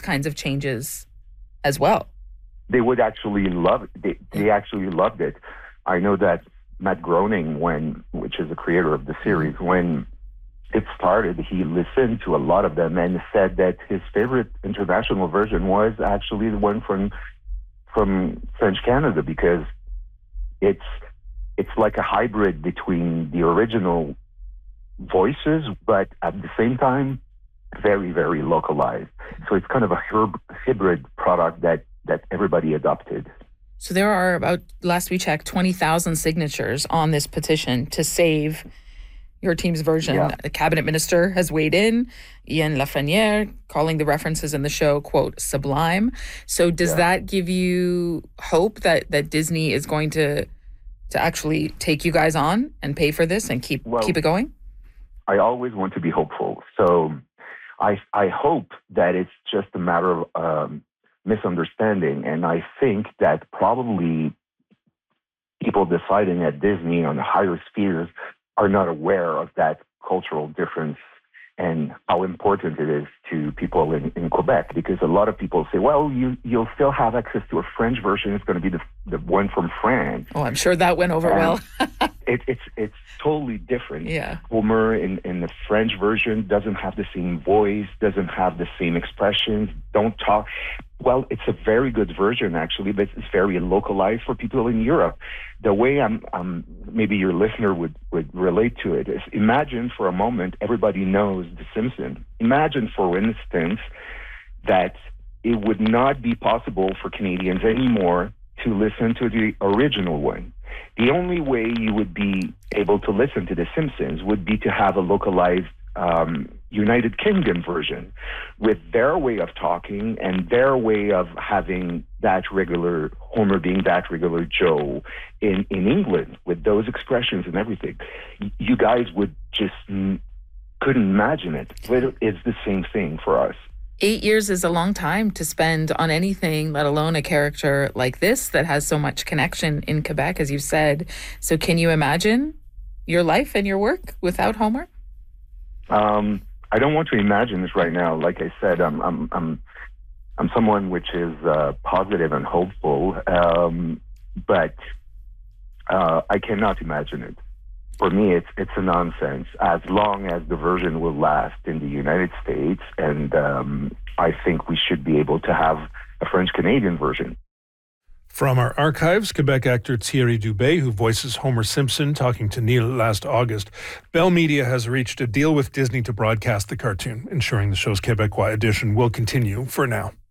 kinds of changes as well. They would actually love it. They actually loved it. I know that Matt Groening, which is the creator of the series, when it started, he listened to a lot of them and said that his favorite international version was actually the one from French Canada, because it's like a hybrid between the original voices, but at the same time, very, very localized. So it's kind of a hybrid product that everybody adopted. So there are about, last we checked, 20,000 signatures on this petition to save your team's version. Yeah. The cabinet minister has weighed in, Ian Lafreniere, calling the references in the show, quote, sublime. So does that give you hope that Disney is going to actually take you guys on and pay for this and keep it going? I always want to be hopeful. So I hope that it's just a matter of misunderstanding. And I think that probably people deciding at Disney on the higher spheres are not aware of that cultural difference and how important it is to people in Quebec. Because a lot of people say, well, you'll still have access to a French version. It's going to be the one from France. Oh, I'm sure that went over well. It's totally different. Yeah. Homer in the French version doesn't have the same voice, doesn't have the same expressions, don't talk. Well, it's a very good version, actually, but it's very localized for people in Europe. The way maybe your listener would relate to it is, imagine for a moment everybody knows The Simpsons. Imagine, for instance, that it would not be possible for Canadians anymore to listen to the original one. The only way you would be able to listen to The Simpsons would be to have a localized United Kingdom version with their way of talking and their way of having that regular Homer being that regular Joe in England with those expressions and everything. You guys would just couldn't imagine it. But it's the same thing for us. 8 years is a long time to spend on anything, let alone a character like this that has so much connection in Quebec, as you said. So can you imagine your life and your work without Homer? I don't want to imagine this right now. Like I said, I'm someone which is positive and hopeful, but I cannot imagine it. For me, it's a nonsense. As long as the version will last in the United States, and I think we should be able to have a French-Canadian version. From our archives, Quebec actor Thierry Dubé, who voices Homer Simpson, talking to Neil last August. Bell Media has reached a deal with Disney to broadcast the cartoon, ensuring the show's Quebecois edition will continue for now.